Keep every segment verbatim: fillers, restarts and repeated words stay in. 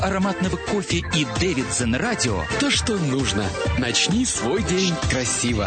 ароматного кофе и Дэвидсон радио – то, что нужно. Начни свой день красиво.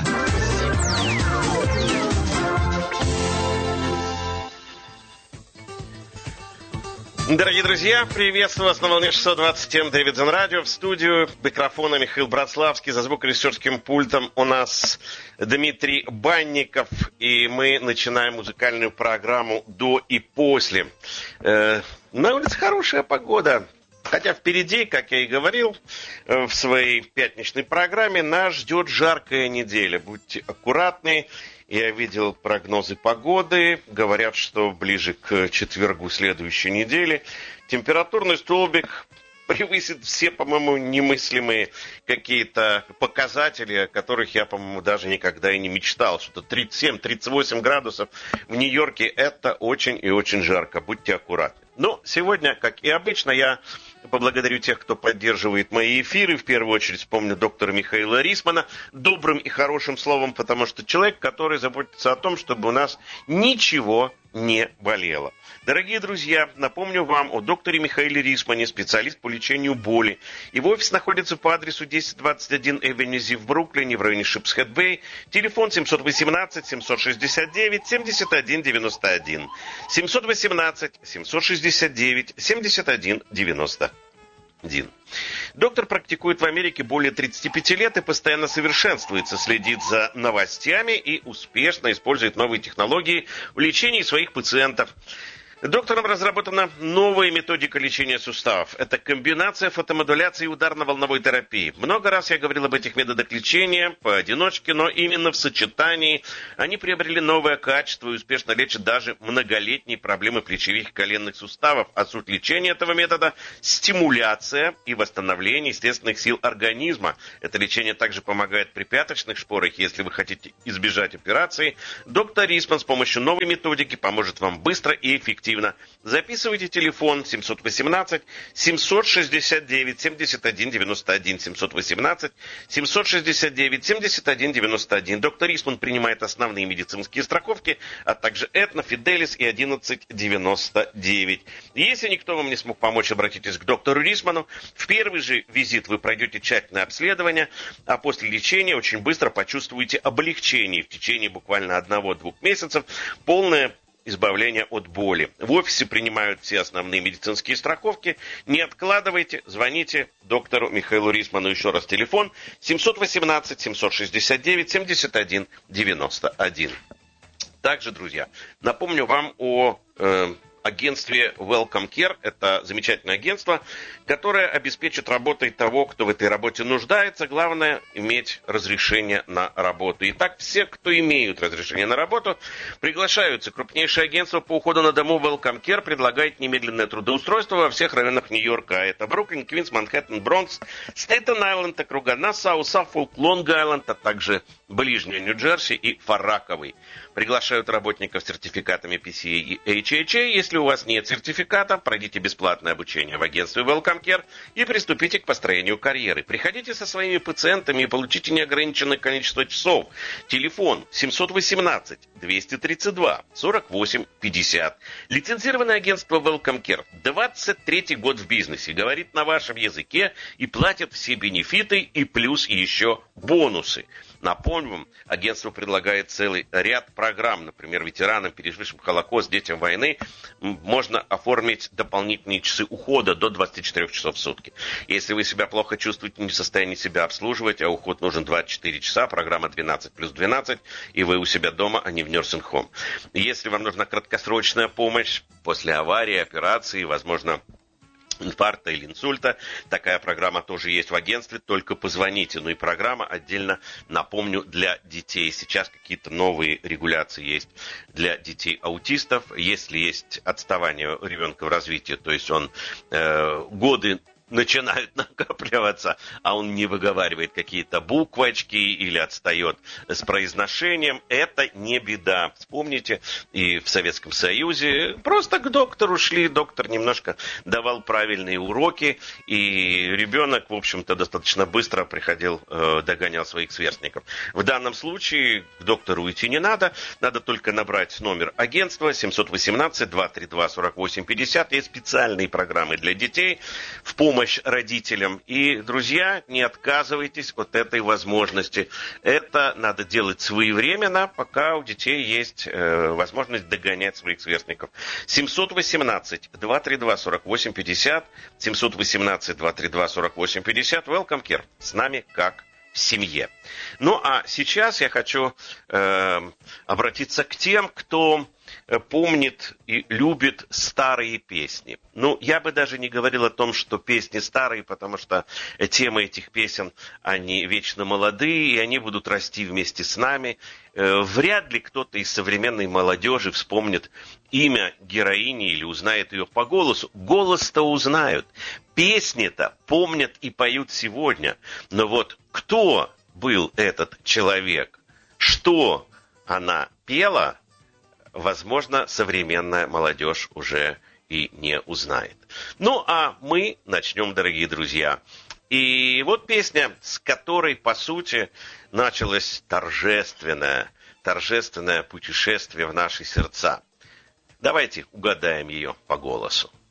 Дорогие друзья, приветствую вас на волне шестьсот двадцать семь Дэвидсон радио. В студию микрофона Михаил Братславский. За звукорежиссерским пультом у нас Дмитрий Банников. И мы начинаем музыкальную программу «До и после». Э, на улице хорошая погода. Хотя впереди, как я и говорил в своей пятничной программе, нас ждет жаркая неделя. Будьте аккуратны. Я видел прогнозы погоды. Говорят, что ближе к четвергу следующей недели температурный столбик превысит все, по-моему, немыслимые какие-то показатели, о которых я, по-моему, даже никогда и не мечтал. Что тридцать семь - тридцать восемь градусов в Нью-Йорке – это очень и очень жарко. Будьте аккуратны. Но сегодня, как и обычно, я поблагодарю тех, кто поддерживает мои эфиры. В первую очередь вспомню доктора Михаила Рисмана добрым и хорошим словом, потому что человек, который заботится о том, чтобы у нас ничего не болело. Дорогие друзья, напомню вам о докторе Михаиле Рисмане, специалист по лечению боли. Его офис находится по адресу десять двадцать один Эвеню Зи в Бруклине, в районе Шипсхед-Бэй. Телефон семь один восемь семь шесть девять семь один девять один. семь один восемь семь шесть девять семь один девять один. Доктор практикует в Америке более тридцати пяти лет и постоянно совершенствуется, следит за новостями и успешно использует новые технологии в лечении своих пациентов. Доктором разработана новая методика лечения суставов. Это комбинация фотомодуляции и ударно-волновой терапии. Много раз я говорил об этих методах лечения поодиночке, но именно в сочетании они приобрели новое качество и успешно лечат даже многолетние проблемы плечевых и коленных суставов. А суть лечения этого метода – стимуляция и восстановление естественных сил организма. Это лечение также помогает при пяточных шпорах. Если вы хотите избежать операции, доктор Рисман с помощью новой методики поможет вам быстро и эффективно. Записывайте телефон семь один восемь семь шесть девять семь один девять один, семь один восемь семь шесть девять семь один девять один. Доктор Рисман принимает основные медицинские страховки, а также Этно, Фиделис и одиннадцать девяносто девять. Если никто вам не смог помочь, обратитесь к доктору Рисману. В первый же визит вы пройдете тщательное обследование, а после лечения очень быстро почувствуете облегчение. В течение буквально одного-двух месяцев полное избавление от боли. В офисе принимают все основные медицинские страховки. Не откладывайте, звоните доктору Михаилу Рисману. Еще раз телефон семь один восемь семь шесть девять семь один девять один. Также, друзья, напомню вам о э, агентстве Welcome Care. Это замечательное агентство, которое обеспечит работой того, кто в этой работе нуждается. Главное – иметь разрешение на работу. Итак, все, кто имеют разрешение на работу, приглашаются. Крупнейшее агентство по уходу на дому Welcome Care предлагает немедленное трудоустройство во всех районах Нью-Йорка. Это Бруклин, Квинс, Манхэттен, Бронкс, Стейтен-Айленд, округа Нассау, Саффолк, Лонг-Айленд, а также ближний Нью-Джерси и Фарраковый. Приглашают работников с сертификатами пи си эй и эйч эйч эй. Если у вас нет сертификата, пройдите бесплатное обучение в агентстве Welcome Care и приступите к построению карьеры. Приходите со своими пациентами и получите неограниченное количество часов. Телефон семь один восемь двести тридцать два сорок восемь пятьдесят. Лицензированное агентство Welcome Care. двадцать третий год в бизнесе. Говорит на вашем языке и платит все бенефиты и плюс еще бонусы. Напомним, агентство предлагает целый ряд программ. Например, ветеранам, пережившим Холокост, детям войны, можно оформить дополнительные часы ухода до двадцати четырёх часов в сутки. Если вы себя плохо чувствуете, не в состоянии себя обслуживать, а уход нужен двадцать четыре часа, программа двенадцать плюс двенадцать, и вы у себя дома, а не в nursing home. Если вам нужна краткосрочная помощь после аварии, операции, возможно, инфаркта или инсульта, такая программа тоже есть в агентстве, только позвоните. Ну и программа отдельно, напомню, для детей. Сейчас какие-то новые регуляции есть для детей-аутистов. Если есть отставание ребенка в развитии, то есть он э, годы начинают накапливаться, а он не выговаривает какие-то буквочки или отстает с произношением, это не беда. Вспомните, и в Советском Союзе просто к доктору шли, доктор немножко давал правильные уроки, и ребенок, в общем-то, достаточно быстро приходил, догонял своих сверстников. В данном случае к доктору идти не надо, надо только набрать номер агентства семь один восемь два три два сорок восемь пятьдесят. Есть специальные программы для детей в помощь помощь родителям. И, друзья, не отказывайтесь от этой возможности. Это надо делать своевременно, пока у детей есть э, возможность догонять своих сверстников. семьсот восемнадцать два тридцать два сорок восемь пятьдесят, семьсот восемнадцать два тридцать два сорок восемь пятьдесят. Welcome, Кир. С нами как в семье. Ну, а сейчас я хочу э, обратиться к тем, кто помнит и любит старые песни. Ну, я бы даже не говорил о том, что песни старые, потому что темы этих песен, они вечно молодые, и они будут расти вместе с нами. Вряд ли кто-то из современной молодежи вспомнит имя героини или узнает ее по голосу. Голос-то узнают. Песни-то помнят и поют сегодня. Но вот кто был этот человек? Что она пела? Возможно, современная молодежь уже и не узнает. Ну, а мы начнем, дорогие друзья. И вот песня, с которой, по сути, началось торжественное, торжественное путешествие в наши сердца. Давайте угадаем ее по голосу.